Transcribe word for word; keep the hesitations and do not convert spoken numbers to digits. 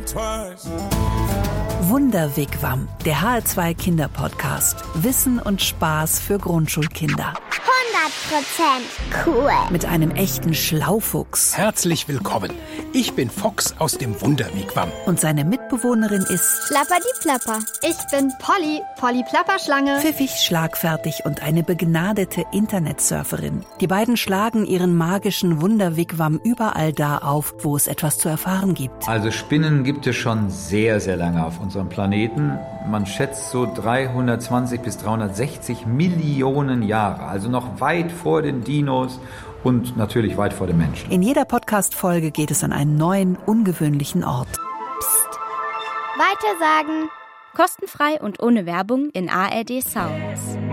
twice. Wunderwigwam, der H R zwei Kinderpodcast. Wissen und Spaß für Grundschulkinder. hundert Prozent cool. Mit einem echten Schlaufuchs. Herzlich willkommen. Ich bin Fox aus dem Wunderwigwam. Und seine Mitbewohnerin ist Plapperdiplapper. Ich bin Polly, Polly Plapperschlange. pfiffig, schlagfertig und eine begnadete Internetsurferin. Die beiden schlagen ihren magischen Wunderwigwam überall da auf, wo es etwas zu erfahren gibt. Also Spinnen gibt es schon sehr, sehr lange auf unserem Planeten. Man schätzt so dreihundertzwanzig bis dreihundertsechzig Millionen Jahre. Also noch weit vor den Dinos und natürlich weit vor den Menschen. In jeder Podcast-Folge geht es an einen neuen, ungewöhnlichen Ort. Psst. Weitersagen. Kostenfrei und ohne Werbung in A R D Sounds.